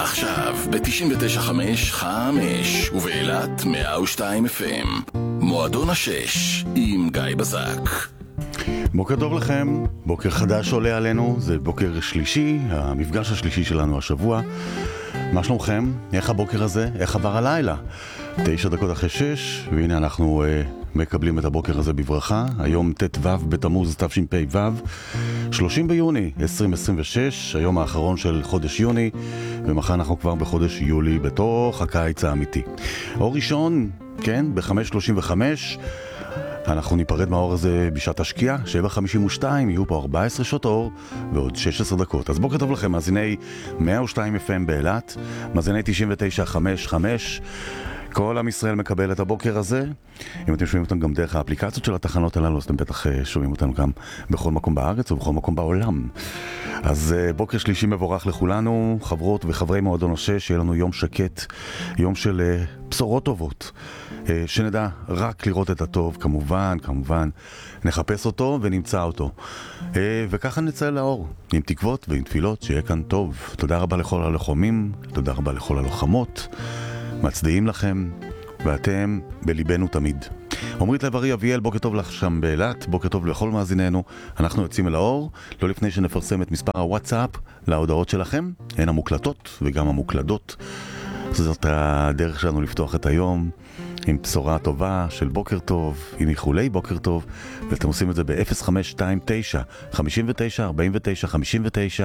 עכשיו ב-99.5 ובאילת 102 FM. מועדון השש עם גיא בזק. בוקר טוב לכם, בוקר חדש עולה עלינו, זה בוקר שלישי, המפגש השלישי שלנו השבוע. מה שלומכם? איך הבוקר הזה? איך עבר הלילה? 9 אחרי 6, והנה אנחנו מקבלים את הבוקר הזה בברכה. היום ט"ו בתמוז תשפ"ו, 30 ביוני 2026, היום האחרון של חודש יוני, ומחר אנחנו כבר בחודש יולי, בתוך הקיץ האמיתי. אור ראשון, כן, ב-5:35, אנחנו ניפרד מהאור הזה בשעת השקיעה, 7:52, יהיו פה 14 שעות אור ועוד 16 דקות. אז בוקר טוב לכם, מאזיני 102 FM באילת, מאזיני 99.5, כל עם ישראל מקבל את הבוקר הזה. אם אתם שומעים אותם גם דרך האפליקציות של התחנות הללו, אז אתם בטח שומעים אותנו גם בכל מקום בארץ ובכל מקום בעולם. אז בוקר שלישי מבורך לכולנו, חברות וחברי מועדון השש, שיהיה לנו יום שקט, יום של בשורות טובות, שנדע רק לראות את הטוב, כמובן נחפש אותו ונמצא אותו, וככה נצא לאור עם תקוות ועם תפילות שיהיה כאן טוב. תודה רבה לכל הלוחמים, תודה רבה לכל הלוחמות, מצדיעים לכם, ואתם בליבנו תמיד. עומרית לב-ארי אביאל, בוקר טוב לך שם באילת, בוקר טוב לכל מאזיננו. אנחנו יוצאים אל האור, לא לפני שנפרסם את מספר הוואטסאפ להודעות שלכם, הן המוקלטות וגם המוקלדות. זאת הדרך שלנו לפתוח את היום עם בשורה טובה של בוקר טוב, עם איחולי בוקר טוב, ואתם עושים את זה ב-0529 59 49 59.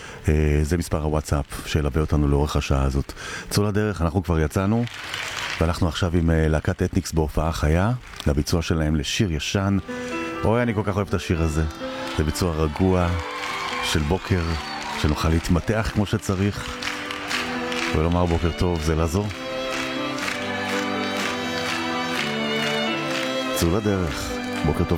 זה מספר הוואטסאפ שילווה אותנו לאורך השעה הזאת. צאו לדרך, אנחנו כבר יצאנו, ואנחנו עכשיו עם להקת אתניקס בהופעה חיה, לביצוע שלהם לשיר ישן. אוי, אני כל כך אוהב את השיר הזה. זה ביצוע רגוע של בוקר, שנוכל להתמתח כמו שצריך ולומר בוקר טוב זה לזו. צאו לדרך, בוקר טוב